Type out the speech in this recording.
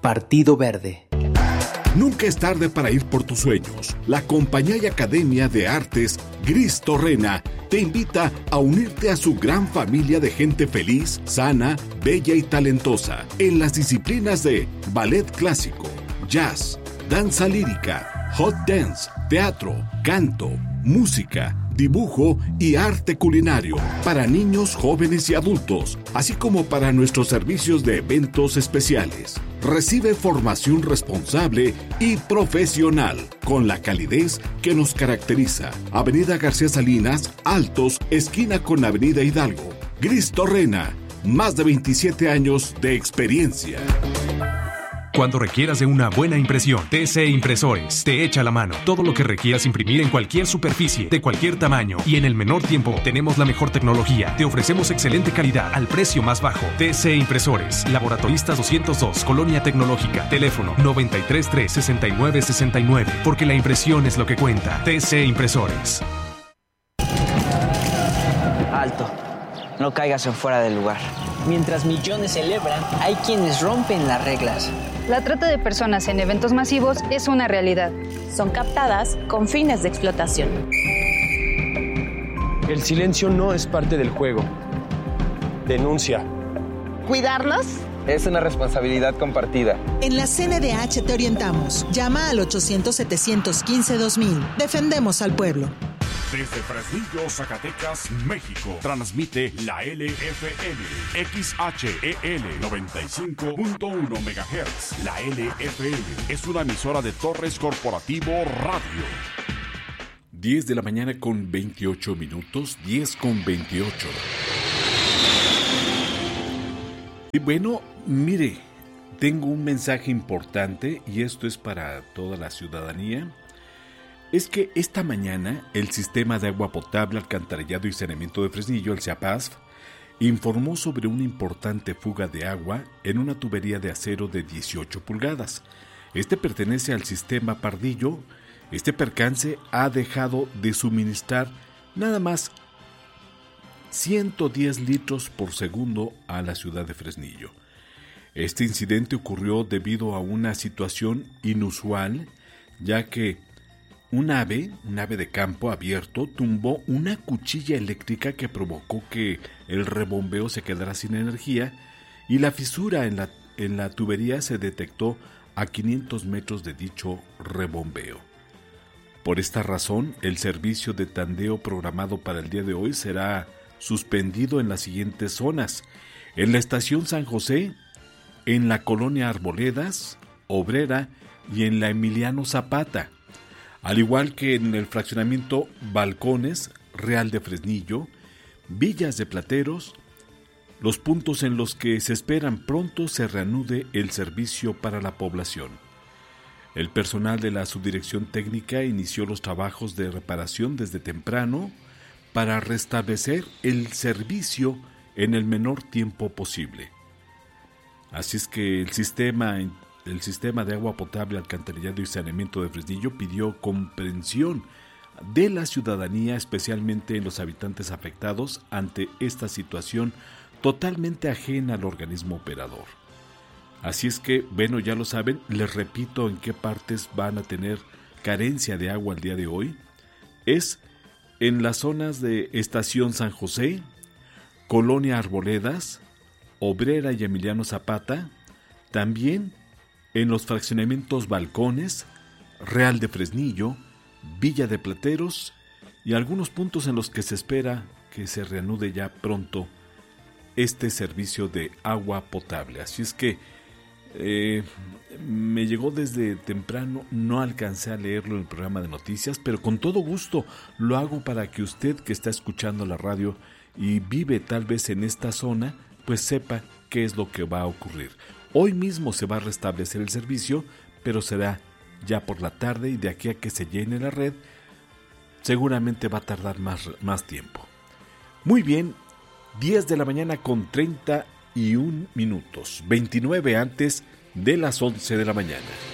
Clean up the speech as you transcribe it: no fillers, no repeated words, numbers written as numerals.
Partido Verde. Nunca es tarde para ir por tus sueños. La Compañía y Academia de Artes Gris Torrena te invita a unirte a su gran familia de gente feliz, sana, bella y talentosa en las disciplinas de ballet clásico, jazz, danza lírica, hot dance, teatro, canto, música, dibujo y arte culinario para niños, jóvenes y adultos, así como para nuestros servicios de eventos especiales. Recibe formación responsable y profesional con la calidez que nos caracteriza. Avenida García Salinas, Altos, esquina con Avenida Hidalgo. Gris Torrena, más de 27 años de experiencia. Cuando requieras de una buena impresión, TC Impresores te echa la mano. Todo lo que requieras imprimir en cualquier superficie, de cualquier tamaño y en el menor tiempo, tenemos la mejor tecnología. Te ofrecemos excelente calidad al precio más bajo. TC Impresores, Laboratoristas 202, Colonia Tecnológica. Teléfono 933-6969, porque la impresión es lo que cuenta. TC Impresores. Alto, no caigas en fuera del lugar. Mientras millones celebran, hay quienes rompen las reglas. La trata de personas en eventos masivos es una realidad. Son captadas con fines de explotación. El silencio no es parte del juego. Denuncia. ¿Cuidarnos? Es una responsabilidad compartida. En la CNDH te orientamos. Llama al 800-715-2000. Defendemos al pueblo. Desde Fresnillo, Zacatecas, México, transmite la LFN, XHEL 95.1 MHz. La LFN es una emisora de Torres Corporativo Radio. 10 de la mañana con 28 minutos, 10 con 28. Y bueno, mire, tengo un mensaje importante y esto es para toda la ciudadanía. Es que esta mañana el Sistema de Agua Potable, Alcantarillado y Saneamiento de Fresnillo, el SEAPASF, informó sobre una importante fuga de agua en una tubería de acero de 18 pulgadas. Este pertenece al sistema Pardillo. Este percance ha dejado de suministrar nada más 110 litros por segundo a la ciudad de Fresnillo. Este incidente ocurrió debido a una situación inusual, ya que un ave de campo abierto tumbó una cuchilla eléctrica que provocó que el rebombeo se quedara sin energía y la fisura en la tubería se detectó a 500 metros de dicho rebombeo. Por esta razón, el servicio de tandeo programado para el día de hoy será suspendido en las siguientes zonas: en la estación San José, en la colonia Arboledas, Obrera y en la Emiliano Zapata, al igual que en el fraccionamiento Balcones, Real de Fresnillo, Villas de Plateros, los puntos en los que se esperan pronto se reanude el servicio para la población. El personal de la Subdirección Técnica inició los trabajos de reparación desde temprano para restablecer el servicio en el menor tiempo posible. Así es que el sistema de agua potable, alcantarillado y saneamiento de Fresnillo pidió comprensión de la ciudadanía, especialmente en los habitantes afectados ante esta situación totalmente ajena al organismo operador. Así es que, bueno, ya lo saben, les repito en qué partes van a tener carencia de agua el día de hoy. Es en las zonas de Estación San José, Colonia Arboledas, Obrera y Emiliano Zapata, también en los fraccionamientos Balcones, Real de Fresnillo, Villa de Plateros y algunos puntos en los que se espera que se reanude ya pronto este servicio de agua potable. Así es que me llegó desde temprano, no alcancé a leerlo en el programa de noticias, pero con todo gusto lo hago para que usted que está escuchando la radio y vive tal vez en esta zona, pues sepa qué es lo que va a ocurrir. Hoy mismo se va a restablecer el servicio, pero será ya por la tarde y de aquí a que se llene la red, seguramente va a tardar más tiempo. Muy bien, 10 de la mañana con 31 minutos, 29 antes de las 11 de la mañana.